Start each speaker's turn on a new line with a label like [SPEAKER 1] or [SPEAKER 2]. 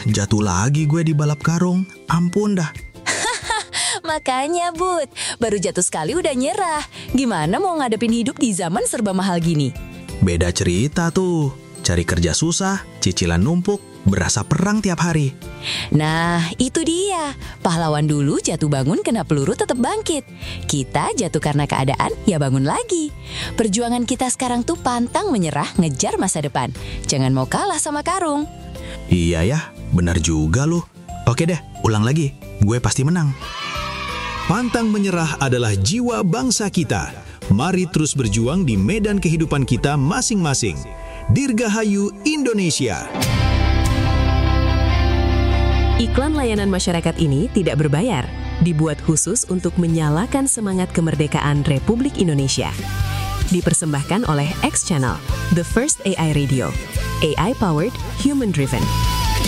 [SPEAKER 1] jatuh lagi gue di balap karung. Ampun dah.
[SPEAKER 2] Makanya, Bud, baru jatuh sekali udah nyerah. Gimana mau ngadepin hidup di zaman serba mahal gini?
[SPEAKER 1] Beda cerita tuh. Cari kerja susah, cicilan numpuk, berasa perang tiap hari.
[SPEAKER 2] Nah, itu dia. Pahlawan dulu jatuh bangun kena peluru tetap bangkit. Kita jatuh karena keadaan, ya bangun lagi. Perjuangan kita sekarang tuh pantang menyerah ngejar masa depan. Jangan mau kalah sama karung.
[SPEAKER 1] Iya ya, benar juga loh. Oke deh, ulang lagi. Gue pasti menang.
[SPEAKER 3] Pantang menyerah adalah jiwa bangsa kita. Mari terus berjuang di medan kehidupan kita masing-masing. Dirgahayu Indonesia.
[SPEAKER 4] Iklan layanan masyarakat ini tidak berbayar, dibuat khusus untuk menyalakan semangat kemerdekaan Republik Indonesia. Dipersembahkan oleh X Channel, The First AI Radio, AI Powered, Human Driven.